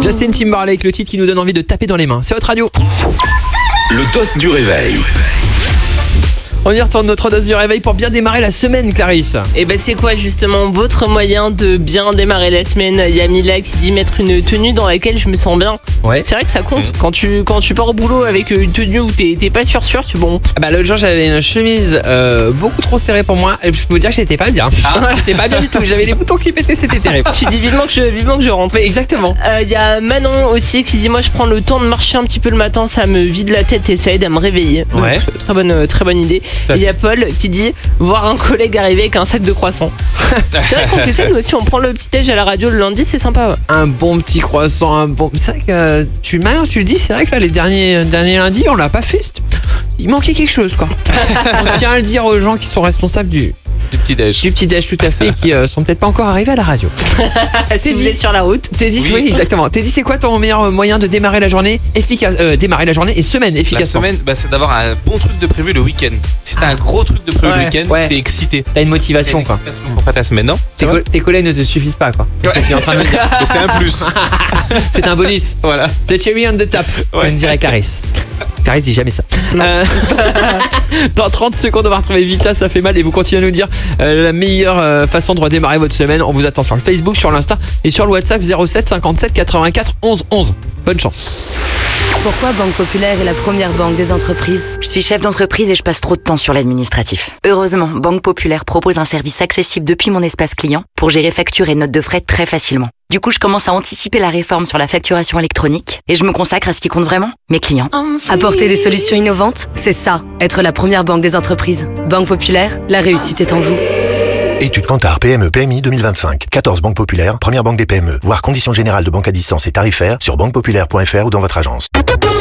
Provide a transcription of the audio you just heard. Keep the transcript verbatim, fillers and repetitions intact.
Justin Timberlake, le titre qui nous donne envie de taper dans les mains. C'est votre radio. Le dos du réveil. On y retourne, notre dose du réveil pour bien démarrer la semaine, Clarisse. Et ben c'est quoi justement votre moyen de bien démarrer la semaine? Il y a Mila qui dit mettre une tenue dans laquelle je me sens bien. Ouais. C'est vrai que ça compte. Quand tu quand tu pars au boulot avec une tenue où t'es, t'es pas sûr sûr, tu bon. Ah bah l'autre jour j'avais une chemise euh, beaucoup trop serrée pour moi et je peux vous dire que j'étais pas bien. Ah, j'étais pas bien du tout. J'avais les boutons qui pétaient, c'était terrible. Tu dis vivement que je vivement que je rentre. Mais exactement. Il euh, y a Manon aussi qui dit moi je prends le temps de marcher un petit peu le matin, ça me vide la tête et ça aide à me réveiller. Ouais. Donc, très bonne très bonne idée. Et il y a Paul qui dit voir un collègue arriver avec un sac de croissants. C'est vrai qu'on fait ça nous aussi, on prend le petit déj à la radio le lundi, c'est sympa. Ouais. Un bon petit croissant, un bon. C'est vrai que euh, tu maintenant tu le dis, c'est vrai que là les derniers derniers lundis on l'a pas fait. Il manquait quelque chose quoi. On tient à le dire aux gens qui sont responsables du Du petit déj. Du petit déj tout à fait, qui euh, sont peut-être pas encore arrivés à la radio. Si vous êtes sur la route. T'es dit, oui. oui, exactement. T'es dit, c'est quoi ton meilleur moyen de démarrer la journée efficace, euh, démarrer la journée et semaine efficacement? La semaine, bah, c'est d'avoir un bon truc de prévu le week-end. Si t'as un gros truc de prévu Ouais. le week-end, Ouais. t'es excité. T'as une motivation T'as quoi. une excitation pour faire ta semaine, non? Tes, co- tes collègues ne te suffisent pas quoi. Ouais. T'es en train de me dire. Mais c'est un plus. C'est un bonus. Voilà. C'est cherry on the top, Ouais. comme dirait Clarisse. Clarisse dit jamais ça. Euh, dans trente secondes, on va retrouver Vita, ça fait mal. Et vous continuez à nous dire euh, la meilleure euh, façon de redémarrer votre semaine. On vous attend sur le Facebook, sur l'Insta et sur le WhatsApp zéro sept cinquante-sept quatre-vingt-quatre onze onze. Bonne chance. Pourquoi Banque Populaire est la première banque des entreprises? Je suis chef d'entreprise et je passe trop de temps sur l'administratif. Heureusement, Banque Populaire propose un service accessible depuis mon espace client pour gérer factures et notes de frais très facilement. Du coup, je commence à anticiper la réforme sur la facturation électronique et je me consacre à ce qui compte vraiment, mes clients. Apporter des solutions innovantes, c'est ça, être la première banque des entreprises. Banque Populaire, la réussite est en vous. Étude Kantar P M E P M I deux mille vingt-cinq. quatorze banques populaires, première banque des P M E. Voir conditions générales de banque à distance et tarifaires sur banque populaire point f r ou dans votre agence.